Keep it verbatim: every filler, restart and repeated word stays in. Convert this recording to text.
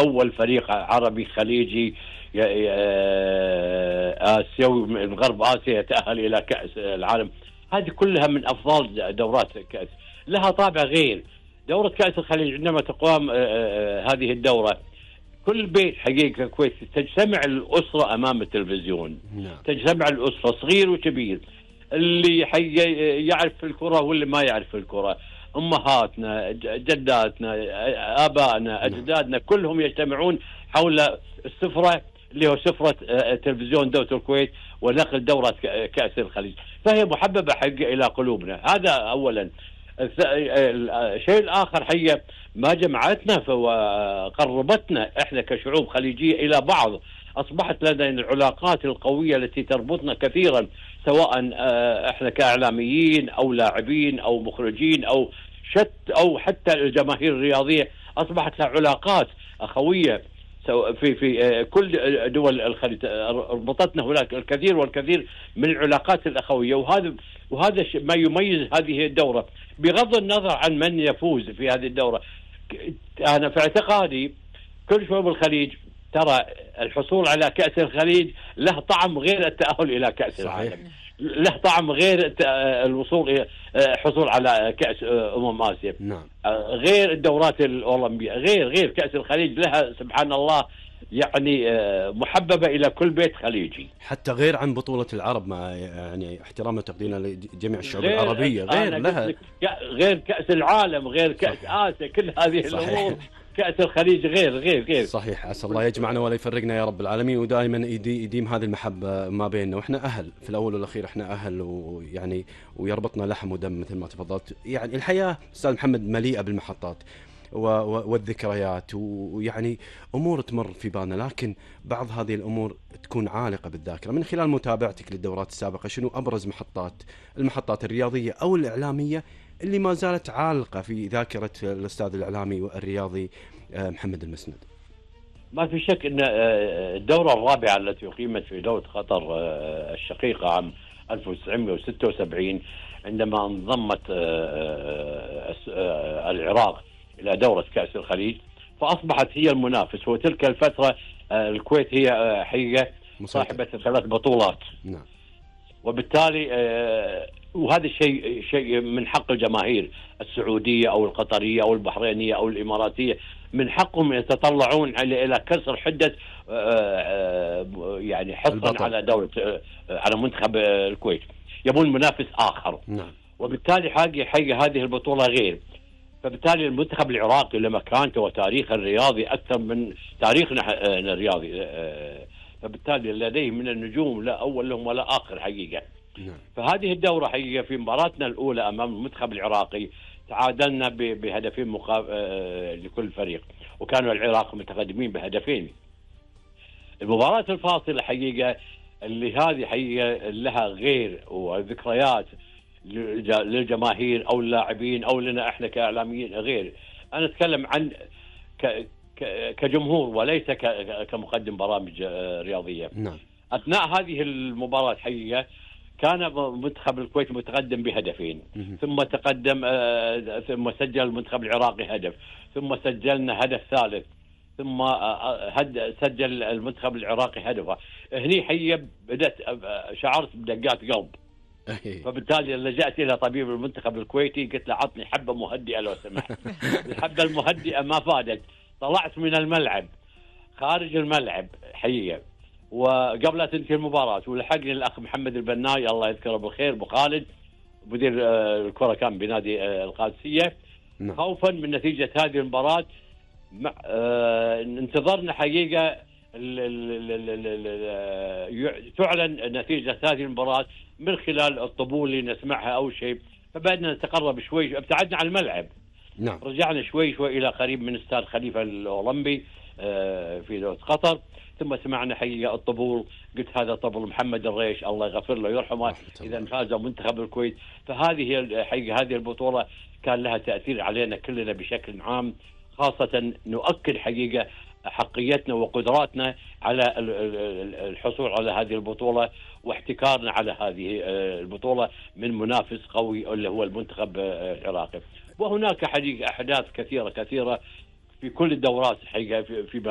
أول فريق عربي خليجي آسيوي من غرب آسيا يتأهل إلى كأس العالم. هذه كلها من أفضل دورات كأس، لها طابع غير. دورة كأس الخليج عندما تقام هذه الدورة كل بيت حقيقة كويس تجتمع الأسرة أمام التلفزيون. نعم. تجتمع الأسرة صغير وكبير، اللي حي يعرف الكرة واللي ما يعرف الكرة، أمهاتنا، جداتنا، آبائنا، أجدادنا، كلهم يجتمعون حول السفرة اللي هو سفرة تلفزيون دولة الكويت ونقل دورة كأس الخليج، فهي محببة حق إلى قلوبنا. هذا أولا. الشيء الآخر هي ما جمعتنا وقربتنا إحنا كشعوب خليجية إلى بعض. أصبحت لدينا العلاقات القوية التي تربطنا كثيرا، سواء إحنا كإعلاميين أو لاعبين أو مخرجين أو شت أو حتى الجماهير الرياضية أصبحت لها علاقات أخوية في في كل دول الخليج. ربطتنا هناك الكثير والكثير من العلاقات الأخوية، وهذا وهذا ما يميز هذه الدورة بغض النظر عن من يفوز في هذه الدورة. أنا في اعتقادي كل شعوب الخليج ترى الحصول على كأس الخليج له طعم غير التأهل إلى كأس العالم، له طعم غير الوصول إلى حصول على كأس أمم آسيا. نعم. غير الدورات الأولمبية، غير غير كأس الخليج لها سبحان الله يعني محببة إلى كل بيت خليجي، حتى غير عن بطولة العرب، مع يعني احترام وتقديرنا لجميع الشعوب العربية، غير لها غير كأس العالم، غير كأس آسيا، كل هذه صحيح. الأمور كأس الخليج غير غير غير صحيح. عسى الله يجمعنا ولا يفرقنا يا رب العالمين، ودائما يديم هذه المحبة ما بيننا، واحنا أهل في الأول والأخير، احنا أهل، ويعني ويربطنا لحم ودم مثل ما تفضلت. يعني الحياة أستاذ محمد مليئة بالمحطات والذكريات، ويعني أمور تمر في بالنا، لكن بعض هذه الأمور تكون عالقة بالذاكرة. من خلال متابعتك للدورات السابقة، شنو أبرز محطات المحطات الرياضية أو الإعلامية اللي ما زالت عالقة في ذاكرة الأستاذ الإعلامي والرياضي محمد المسند؟ ما في شك أن الدورة الرابعة التي أقيمت في دولة قطر الشقيقة عام ألف وتسعمائة وستة وسبعين عندما انضمت العراق إلى دورة كأس الخليج، فأصبحت هي المنافس. وتلك الفترة الكويت هي حقيقة صاحبة ثلاث بطولات. نعم. وبالتالي وهذا الشيء شيء من حق الجماهير السعودية أو القطرية أو البحرينية أو الإماراتية، من حقهم يتطلعون إلى كسر حدة يعني حصا على دولة على منتخب الكويت، يبون منافس آخر. نعم. وبالتالي حاجة حاجة هذه البطولة غير. فبالتالي المنتخب العراقي لمكانته وتاريخه الرياضي أكثر من تاريخنا الرياضي، فبالتالي لديه من النجوم لا أول لهم ولا آخر حقيقة. نعم. فهذه الدورة حقيقة في مباراتنا الأولى أمام المنتخب العراقي تعادلنا بهدفين مقاب... لكل فريق، وكانوا العراق متقدمين بهدفين. المباراة الفاصلة حقيقة اللي هذه حقيقة لها غير وذكريات للجماهير أو اللاعبين أو لنا إحنا كإعلاميين غير. أنا أتكلم عن ك... ك... كجمهور وليس ك... كمقدم برامج رياضية. نعم. أثناء هذه المباراة حقيقة كان منتخب الكويت متقدم بهدفين، ثم تقدم آه ثم سجل المنتخب العراقي هدف، ثم سجلنا هدف ثالث، ثم آه هد سجل المنتخب العراقي هدف. هني حقيقة بدأت شعرت بدقات قلب. فبالتالي لجأت إلى طبيب المنتخب الكويتي، قلت له عطني حبة مهدئة لو سمحت. الحبة المهدئة ما فادت، طلعت من الملعب خارج الملعب حقيقة، وقبل لا تنتهي المباراة ولحقني الأخ محمد البناي الله يذكره بالخير، أبو خالد مدير الكرة كان بنادي القادسية. نعم. خوفا من نتيجة هذه المباراة مع انتظرنا حقيقة تعلن نتيجة هذه المباراة من خلال الطبول اللي نسمعها أو شيء، فبدنا نتقرب شوي، ابتعدنا عن الملعب. نعم. رجعنا شوي شوي إلى قريب من استاد خليفة الأولمبي في دولة قطر، ثم سمعنا حقيقة الطبول، قلت هذا طبل محمد الريش الله يغفر له ويرحمه إذا فاز منتخب الكويت. فهذه هي حقيقة هذه البطولة كان لها تأثير علينا كلنا بشكل عام، خاصة نؤكد حقيقة حقيتنا وقدراتنا على الحصول على هذه البطولة واحتكارنا على هذه البطولة من منافس قوي اللي هو المنتخب العراقي. وهناك حقيقة أحداث كثيرة كثيرة في كل الدورات حقيقة في